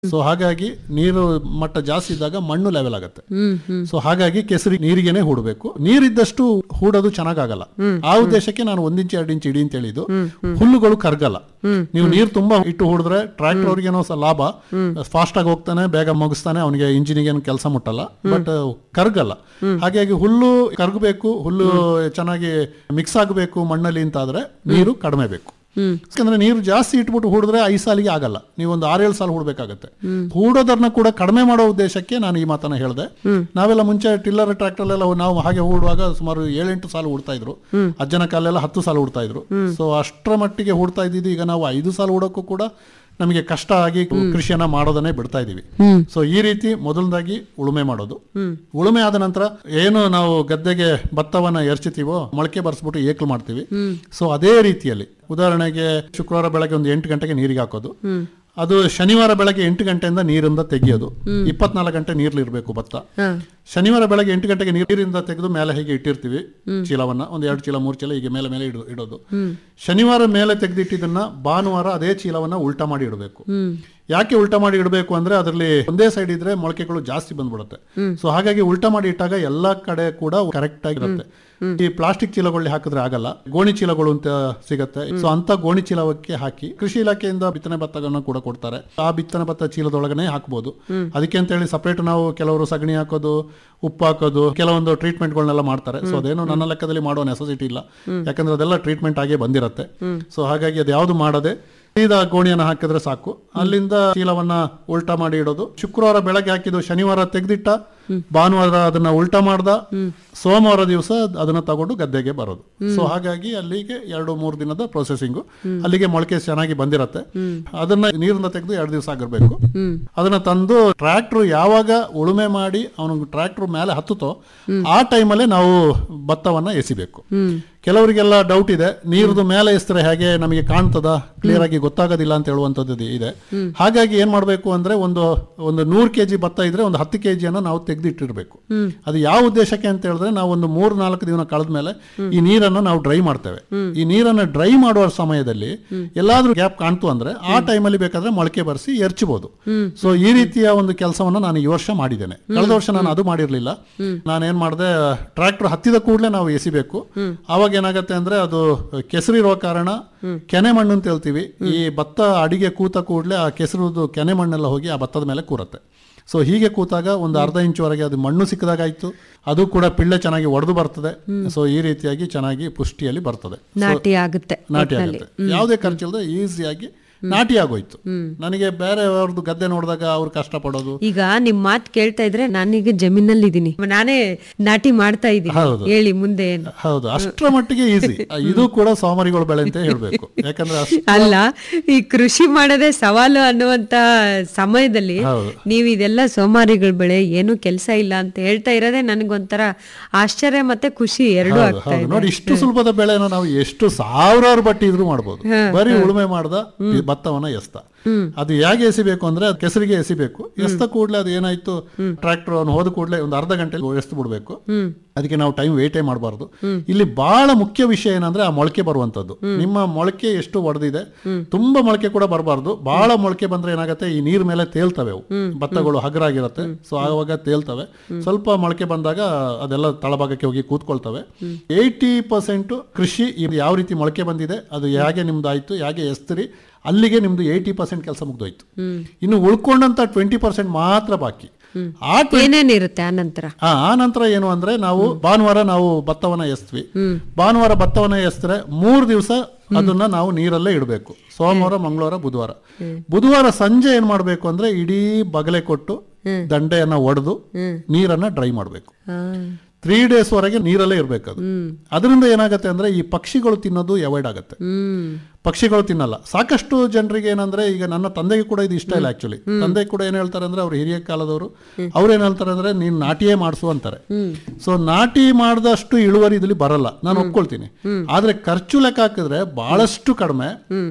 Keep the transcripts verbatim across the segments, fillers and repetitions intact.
So ಹಾಗಾಗಿ ನೀರು ಮಟ್ಟ ಜಾಸ್ತಿ ಇದ್ದಾಗ ಮಣ್ಣು ಲೆವೆಲ್ ಆಗುತ್ತೆ. ಸೊ ಹಾಗಾಗಿ ಕೆಸರಿ ನೀರಿಗೆನೆ ಹೂಡಬೇಕು. ನೀರಿದ್ದಷ್ಟು ಹೂಡೋದು ಚೆನ್ನಾಗಲ್ಲ. ಆ ಉದ್ದೇಶಕ್ಕೆ ನಾನು ಒಂದ್ ಇಂಚ್ ಎರಡು ಇಂಚ್ ಇಡಿ ಅಂತ ಹೇಳಿದ್ದು. ಹುಲ್ಲುಗಳು ಕರ್ಗಲ್ಲ. ನೀವು ನೀರು ತುಂಬಾ ಇಟ್ಟು ಹೂಡಿದ್ರೆ ಟ್ರಾಕ್ಟರ್ ಅವ್ರಿಗೇನೋ ಲಾಭ, ಫಾಸ್ಟ್ ಆಗಿ ಹೋಗ್ತಾನೆ, ಬೇಗ ಮುಗಿಸ್ತಾನೆ, ಅವನಿಗೆ ಇಂಜಿನಿಗೇನು ಕೆಲಸ ಮುಟ್ಟಲ್ಲ, ಬಟ್ ಕರ್ಗಲ್ಲ. ಹಾಗಾಗಿ ಹುಲ್ಲು ಕರ್ಗಬೇಕು, ಹುಲ್ಲು ಚೆನ್ನಾಗಿ ಮಿಕ್ಸ್ ಆಗಬೇಕು ಮಣ್ಣಲ್ಲಿ ಅಂತಾದ್ರೆ ನೀರು ಕಡಿಮೆ ಬೇಕು. ಯಾಕಂದ್ರೆ ನೀರು ಜಾಸ್ತಿ ಇಟ್ಬಿಟ್ಟು ಹೂಡಿದ್ರೆ ಐದು ಸಾಲಿಗೆ ಆಗಲ್ಲ, ನೀವೊಂದು ಆರೇಳು ಸಾಲ ಹೂಡ್ಬೇಕಾಗತ್ತೆ. ಹೂಡೋದನ್ನ ಕೂಡ ಕಡಿಮೆ ಮಾಡೋ ಉದ್ದೇಶಕ್ಕೆ ನಾನು ಈ ಮಾತನ್ನ ಹೇಳಿದೆ. ನಾವೆಲ್ಲ ಮುಂಚೆ ಟಿಲ್ಲರ್ ಟ್ರಾಕ್ಟರ್ ಎಲ್ಲ ನಾವು ಹಾಗೆ ಹೂಡುವಾಗ ಸುಮಾರು ಏಳೆಂಟು ಸಾಲ ಹೂಡ್ತಾ ಇದ್ರು. ಅಜ್ಜನ ಕಾಲೆಲ್ಲ ಹತ್ತು ಸಾಲ ಹೂಡ್ತಾ ಇದ್ರು. ಸೊ ಅಷ್ಟರ ಮಟ್ಟಿಗೆ ಹೂಡ್ತಾ ಇದ್ದಿದ್ದು ಈಗ ನಾವು ಐದು ಸಾಲ ಹೂಡೋಕ್ಕೂ ಕೂಡ ನಮಗೆ ಕಷ್ಟ ಆಗಿ ಕೃಷಿಯನ್ನ ಮಾಡೋದನ್ನೇ ಬಿಡ್ತಾ ಇದೀವಿ. ಸೊ ಈ ರೀತಿ ಮೊದಲದಾಗಿ ಉಳುಮೆ ಮಾಡೋದು. ಉಳುಮೆ ಆದ ನಂತರ ಏನು ನಾವು ಗದ್ದೆಗೆ ಭತ್ತವನ್ನ ಎರಚುತ್ತೀವೋ ಮೊಳಕೆ ಬರ್ಸ್ಬಿಟ್ಟು ಏಕ್ಲು ಮಾಡ್ತೀವಿ. ಸೊ ಅದೇ ರೀತಿಯಲ್ಲಿ ಉದಾಹರಣೆಗೆ ಶುಕ್ರವಾರ ಬೆಳಗ್ಗೆ ಒಂದು ಎಂಟು ಗಂಟೆಗೆ ನೀರಿಗೆ ಹಾಕೋದು, ಅದು ಶನಿವಾರ ಬೆಳಗ್ಗೆ ಎಂಟು ಗಂಟೆಯಿಂದ ನೀರಿಂದ ತೆಗೆಯೋದು. ಇಪ್ಪತ್ನಾಲ್ಕು ಗಂಟೆ ನೀರ್ಲಿರ್ಬೇಕು ಭತ್ತ. ಶನಿವಾರ ಬೆಳಗ್ಗೆ ಎಂಟು ಗಂಟೆಗೆ ನೀರಿಂದ ತೆಗೆದು ಮೇಲೆ ಹೀಗೆ ಇಟ್ಟಿರ್ತೀವಿ ಚೀಲವನ್ನ, ಒಂದ್ ಎರಡು ಚೀಲ ಮೂರು ಚೀಲ ಹೀಗೆ ಮೇಲೆ ಮೇಲೆ ಇಡೋದು. ಶನಿವಾರ ಮೇಲೆ ತೆಗೆದಿಟ್ಟಿದ್ದನ್ನ ಭಾನುವಾರ ಅದೇ ಚೀಲವನ್ನ ಉಲ್ಟಾ ಮಾಡಿ ಇಡಬೇಕು. ಯಾಕೆ ಉಲ್ಟಾ ಮಾಡಿ ಇಡಬೇಕು ಅಂದ್ರೆ ಅದರಲ್ಲಿ ಒಂದೇ ಸೈಡ್ ಇದ್ರೆ ಮೊಳಕೆಗಳು ಜಾಸ್ತಿ ಬಂದ್ಬಿಡುತ್ತೆ. ಸೊ ಹಾಗಾಗಿ ಉಲ್ಟಾ ಮಾಡಿ ಇಟ್ಟಾಗ ಎಲ್ಲಾ ಕಡೆ ಕೂಡ ಕರೆಕ್ಟ್ ಆಗಿರುತ್ತೆ. ಈ ಪ್ಲಾಸ್ಟಿಕ್ ಚೀಲಗಳಲ್ಲಿ ಹಾಕಿದ್ರೆ ಆಗಲ್ಲ, ಗೋಣಿ ಚೀಲಗಳು ಅಂತ ಸಿಗತ್ತೆ. ಸೊ ಅಂತ ಗೋಣಿ ಚೀಲಕ್ಕೆ ಹಾಕಿ ಕೃಷಿ ಇಲಾಖೆಯಿಂದ ಬಿತ್ತನೆ ಭತ್ತಗಳನ್ನ ಕೂಡ ಕೊಡ್ತಾರೆ. ಆ ಬಿತ್ತನೆ ಭತ್ತ ಚೀಲದೊಳಗನೆ ಹಾಕ್ಬೋದು. ಅದಕ್ಕೆ ಅಂತ ಹೇಳಿ ಸಪರೇಟ್ ನಾವು ಕೆಲವರು ಸಗಣಿ ಹಾಕೋದು, ಉಪ್ಪು ಹಾಕೋದು, ಕೆಲವೊಂದು ಟ್ರೀಟ್ಮೆಂಟ್ಗಳನ್ನೆಲ್ಲ ಮಾಡ್ತಾರೆ. ಸೊ ಅದೇನು ನನ್ನ ಲೆಕ್ಕದಲ್ಲಿ ಮಾಡೋ ನೆಸೆಸಿಟಿ ಇಲ್ಲ, ಯಾಕಂದ್ರೆ ಅದೆಲ್ಲ ಟ್ರೀಟ್ಮೆಂಟ್ ಆಗೇ ಬಂದಿರತ್ತೆ. ಸೊ ಹಾಗಾಗಿ ಅದ್ಯಾವುದು ಮಾಡದೆ ಸೀದಾ ಗೋಣಿಯನ್ನು ಹಾಕಿದ್ರೆ ಸಾಕು. ಅಲ್ಲಿಂದ ಚೀಲವನ್ನ ಉಲ್ಟಾ ಮಾಡಿ ಇಡೋದು. ಶುಕ್ರವಾರ ಬೆಳಗ್ಗೆ ಹಾಕಿದ್ದು ಶನಿವಾರ ತೆಗೆದಿಟ್ಟ, ಭಾನುವಾರ ಅದನ್ನ ಉಲ್ಟಾ ಮಾಡ್ದ, ಸೋಮವಾರ ದಿವಸ ಅದನ್ನ ತಗೊಂಡು ಗದ್ದೆಗೆ ಬರೋದು. ಸೊ ಹಾಗಾಗಿ ಅಲ್ಲಿಗೆ ಎರಡು ಮೂರು ದಿನದ ಪ್ರೊಸೆಸಿಂಗು. ಅಲ್ಲಿಗೆ ಮೊಳಕೆ ಚೆನ್ನಾಗಿ ಬಂದಿರತ್ತೆ. ಅದನ್ನ ನೀರಿಂದ ತೆಗೆದು ಎರಡು ದಿವಸ ಆಗಿರ್ಬೇಕು. ಅದನ್ನ ತಂದು ಟ್ರ್ಯಾಕ್ಟರ್ ಯಾವಾಗ ಉಳುಮೆ ಮಾಡಿ ಅವನು ಟ್ರ್ಯಾಕ್ಟರ್ ಮೇಲೆ ಹತ್ತುತ್ತೋ ಆ ಟೈಮಲ್ಲೇ ನಾವು ಭತ್ತವನ್ನ ಎಸಿಬೇಕು. ಕೆಲವರಿಗೆಲ್ಲ ಡೌಟ್ ಇದೆ, ನೀರ್ದು ಮೇಲೆ ಎಸ್ತರೆ ಹೇಗೆ ನಮಗೆ ಕಾಣ್ತದ, ಕ್ಲಿಯರ್ ಆಗಿ ಗೊತ್ತಾಗೋದಿಲ್ಲ ಅಂತ ಹೇಳುವಂಥದ್ದು ಇದೆ. ಹಾಗಾಗಿ ಏನ್ ಮಾಡ್ಬೇಕು ಅಂದ್ರೆ ಒಂದು ಒಂದು ನೂರು ಕೆಜಿ ಭತ್ತ ಇದ್ರೆ ಒಂದು ಹತ್ತು ಕೆಜಿಯನ್ನ ನಾವು ತೆಗೆದಿಟ್ಟಿರ್ಬೇಕು. ಅದು ಯಾವ ಉದ್ದೇಶಕ್ಕೆ ಅಂತ ಹೇಳಿದ್ರೆ ನಾವು ಒಂದು ಮೂರ್ ನಾಲ್ಕು ದಿನ ಕಳೆದ ಮೇಲೆ ಈ ನೀರನ್ನು ನಾವು ಡ್ರೈ ಮಾಡ್ತೇವೆ. ಈ ನೀರನ್ನು ಡ್ರೈ ಮಾಡುವ ಸಮಯದಲ್ಲಿ ಎಲ್ಲಾದ್ರೂ ಗ್ಯಾಪ್ ಕಾಣ್ತು ಅಂದ್ರೆ ಆ ಟೈಮಲ್ಲಿ ಬೇಕಾದ್ರೆ ಮೊಳಕೆ ಬರ್ಸಿ ಎರ್ಚಬಹುದು. ಸೊ ಈ ರೀತಿಯ ಒಂದು ಕೆಲಸವನ್ನ ನಾನು ಈ ವರ್ಷ ಮಾಡಿದ್ದೇನೆ. ಕಳೆದ ವರ್ಷ ನಾನು ಅದು ಮಾಡಿರ್ಲಿಲ್ಲ. ನಾನೇನ್ ಮಾಡಿದೆ, ಟ್ರ್ಯಾಕ್ಟರ್ ಹತ್ತಿದ ಕೂಡಲೇ ನಾವು ಎಸಿಬೇಕು. ಆವಾಗ ಏನಾಗತ್ತೆ ಅಂದ್ರೆ ಅದು ಕೆಸರು ಇರೋ ಕಾರಣ ಕೆನೆ ಮಣ್ಣು ಅಂತ ಹೇಳ್ತೀವಿ. ಈ ಭತ್ತ ಅಡಿಗೆ ಕೂತ ಕೂಡಲೇ ಆ ಕೆಸರುದು ಕೆನೆ ಮಣ್ಣೆಲ್ಲ ಹೋಗಿ ಆ ಭತ್ತದ ಮೇಲೆ ಕೂರತ್ತೆ. ಸೊ ಹೀಗೆ ಕೂತಾಗ ಒಂದು ಅರ್ಧ ಇಂಚುವರೆಗೆ ಅದು ಮಣ್ಣು ಸಿಕ್ಕದಾಗಾಯ್ತು. ಅದು ಕೂಡ ಪಿಳ್ಳೆ ಚೆನ್ನಾಗಿ ಒಡೆದು ಬರ್ತದೆ. ಸೊ ಈ ರೀತಿಯಾಗಿ ಚೆನ್ನಾಗಿ ಪುಷ್ಟಿಯಲ್ಲಿ ಬರ್ತದೆ, ನಾಟಿ ಆಗುತ್ತೆ. ನಾಟಿ ಆಗುತ್ತೆ. ಯಾವುದೇ ಖರ್ಚಿಲ್ಲದೆ ಈಸಿಯಾಗಿ ನಾಟಿ ಆಗೋಯ್ತು. ನನಗೆ ಬೇರೆ ಅವ್ರದ್ದು ಗದ್ದೆ ನೋಡಿದಾಗ ಅವ್ರು ಕಷ್ಟ ಪಡೋದು. ಈಗ ನಿಮ್ ಮಾತು ಕೇಳ್ತಾ ಇದ್ರೆ ನಾನೀಗ ಜಮೀನಲ್ಲಿ ಇದೀನಿ, ನಾನೇ ನಾಟಿ ಮಾಡ್ತಾ ಇದ್ದೀನಿ. ಹೇಳಿ ಮುಂದೆ ಏನು? ಹೌದು, ಅಷ್ಟರ ಮಟ್ಟಿಗೆ ಈಸಿ. ಇದು ಕೂಡ ಸೋಮಾರಿಗಳು ಬೆಳೆ ಅಂತ ಹೇಳ್ಬೇಕು. ಯಾಕಂದ್ರೆ ಅಲ್ಲ, ಈ ಕೃಷಿ ಮಾಡೋದೇ ಸವಾಲು ಅನ್ನುವಂತ ಸಮಯದಲ್ಲಿ ನೀವು ಇದೆಲ್ಲ ಸೋಮಾರಿಗಳ ಬೆಳೆ, ಏನು ಕೆಲಸ ಇಲ್ಲ ಅಂತ ಹೇಳ್ತಾ ಇರೋದೇ ನನಗೊಂಥರ ಆಶ್ಚರ್ಯ ಮತ್ತೆ ಖುಷಿ ಎರಡೂ ಆಗ್ತಾ ಇದೆ. ನೋಡಿ, ಇಷ್ಟು ಸುಲಭದ ಬೆಳೆನ ನಾವು ಎಷ್ಟು ಸಾವಿರಾರು ಬಟ್ಟಿ ಇದ್ರು ಮಾಡ್ಬೋದು. ಬರೀ ಉಳುಮೆ ಮಾಡ್ದ ಭತ್ತವನ್ನ ಎಸ್ತ. ಅದು ಹೇಗೆ ಎಸಿಬೇಕು ಅಂದ್ರೆ ಕೆಸರಿಗೆ ಎಸಿಬೇಕು. ಎಸ್ತ ಕೂಡಲೇ ಅದು ಏನಾಯ್ತು, ಟ್ರಾಕ್ಟರ್ ಅವನು ಹೋದ ಕೂಡಲೇ ಒಂದು ಅರ್ಧ ಗಂಟೆ ಎಸ್ತು ಬಿಡ್ಬೇಕು. ಅದಕ್ಕೆ ನಾವು ಟೈಮ್ ವೇಟೇ ಮಾಡಬಾರ್ದು. ಇಲ್ಲಿ ಬಹಳ ಮುಖ್ಯ ವಿಷಯ ಏನಂದ್ರೆ ಆ ಮೊಳಕೆ ಬರುವಂತದ್ದು. ನಿಮ್ಮ ಮೊಳಕೆ ಎಷ್ಟು ಒಡೆದಿದೆ, ತುಂಬಾ ಮೊಳಕೆ ಕೂಡ ಬರಬಾರ್ದು. ಬಹಳ ಮೊಳಕೆ ಬಂದ್ರೆ ಏನಾಗುತ್ತೆ, ಈ ನೀರ್ ಮೇಲೆ ತೇಲ್ತವೆ ಅವು ಭತ್ತಗಳು, ಹಗರಾಗಿರುತ್ತೆ. ಸೊ ಆವಾಗ ತೇಲ್ತವೆ. ಸ್ವಲ್ಪ ಮೊಳಕೆ ಬಂದಾಗ ಅದೆಲ್ಲ ತಳಭಾಗಕ್ಕೆ ಹೋಗಿ ಕೂತ್ಕೊಳ್ತವೆ. ಏಯ್ಟಿ ಪರ್ಸೆಂಟ್ ಕೃಷಿ ಯಾವ ರೀತಿ ಮೊಳಕೆ ಬಂದಿದೆ, ಅದು ಹೇಗೆ ನಿಮ್ದಾಯ್ತು, ಹೇಗೆ ಎಸ್ತರಿ, ಅಲ್ಲಿಗೆ ನಿಮ್ದು ಏಯ್ಟಿ ಪರ್ಸೆಂಟ್ ಕೆಲಸ ಮುಗ್ದೋಯ್ತು. ಇನ್ನು ಉಳ್ಕೊಂಡಂತ ಟ್ವೆಂಟಿ ಪರ್ಸೆಂಟ್ ಮಾತ್ರ ಬಾಕಿ. ಏನೇನಿರುತ್ತೆ ಆ ನಂತರ? ಆ ನಂತರ ಏನು ಅಂದ್ರೆ, ನಾವು ಭಾನುವಾರ ನಾವು ಭತ್ತವನ್ನ ಎಸ್ತ್ವಿ. ಭಾನುವಾರ ಭತ್ತವನ್ನ ಎಸ್ತರೆ ಮೂರ್ ದಿವಸ ಅದನ್ನ ನಾವು ನೀರಲ್ಲೇ ಇಡಬೇಕು. ಸೋಮವಾರ, ಮಂಗಳವಾರ, ಬುಧವಾರ. ಬುಧವಾರ ಸಂಜೆ ಏನ್ ಮಾಡ್ಬೇಕು ಅಂದ್ರೆ ಇಡೀ ಬಗಲೆ ಕೊಟ್ಟು ದಂಡೆಯನ್ನ ಒಡೆದು ನೀರನ್ನ ಡ್ರೈ ಮಾಡ್ಬೇಕು. ತ್ರೀ ಡೇಸ್ ವರೆಗೆ ನೀರಲ್ಲೇ ಇರ್ಬೇಕದು. ಅದರಿಂದ ಏನಾಗುತ್ತೆ ಅಂದ್ರೆ ಈ ಪಕ್ಷಿಗಳು ತಿನ್ನೋದು ಅವಾಯ್ಡ್ ಆಗುತ್ತೆ. ಪಕ್ಷಿಗಳು ತಿನ್ನಲ್ಲ. ಸಾಕಷ್ಟು ಜನರಿಗೆ ಏನಂದ್ರೆ, ಈಗ ನನ್ನ ತಂದೆಗೆ ಕೂಡ ಇದು ಇಷ್ಟ ಇಲ್ಲ ಆಕ್ಚುಲಿ. ತಂದೆ ಕೂಡ ಏನ್ ಹೇಳ್ತಾರೆ ಅಂದ್ರೆ, ಅವ್ರು ಹಿರಿಯ ಕಾಲದವರು, ಅವ್ರು ಏನ್ ಹೇಳ್ತಾರೆ ಅಂದ್ರೆ ನೀನ್ ನಾಟಿಯೇ ಮಾಡಿಸು ಅಂತಾರೆ. ಸೊ ನಾಟಿ ಮಾಡಿದಷ್ಟು ಇಳುವರಿ ಇದ್ರಲ್ಲಿ ಬರಲ್ಲ, ನಾನು ಒಪ್ಕೊಳ್ತೀನಿ. ಆದ್ರೆ ಖರ್ಚು ಲೆಕ್ಕ ಹಾಕಿದ್ರೆ ಬಹಳಷ್ಟು ಕಡಿಮೆ.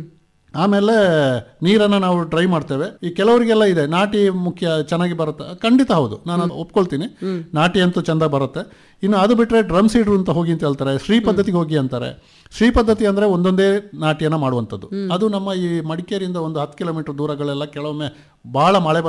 ಆಮೇಲೆ ನೀರನ್ನ ನಾವು ಡ್ರೈ ಮಾಡ್ತೇವೆ. ಈ ಕೆಲವರಿಗೆಲ್ಲ ಇದೆ ನಾಟಿ ಮುಖ್ಯ, ಚೆನ್ನಾಗಿ ಬರುತ್ತೆ. ಖಂಡಿತ ಹೌದು, ನಾನು ಒಪ್ಕೊಳ್ತೀನಿ, ನಾಟಿ ಅಂತೂ ಚಂದ ಬರುತ್ತೆ. ಇನ್ನು ಅದು ಬಿಟ್ರೆ ಡ್ರಮ್ ಸೀಡ್ರು ಅಂತ ಹೋಗಿ ಅಂತ ಹೇಳ್ತಾರೆ, ಶ್ರೀ ಪದ್ಧತಿಗೆ ಹೋಗಿ ಅಂತಾರೆ. ಶ್ರೀ ಪದ್ಧತಿ ಅಂದ್ರೆ ಒಂದೊಂದೇ ನಾಟ್ಯನ ಮಾಡುವಂಥದ್ದು. ಅದು ನಮ್ಮ ಈ ಮಡಿಕೇರಿಯಿಂದ ಒಂದು ಹತ್ತು ಕಿಲೋಮೀಟರ್ ದೂರಗಳೆಲ್ಲ ಕೆಲವೊಮ್ಮೆ ಬಹಳ ಮಳೆ